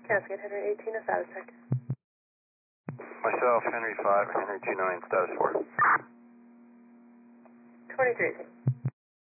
Cascade, Henry 18, a status check. Myself, Henry 5, Henry 29, status 4. 2318.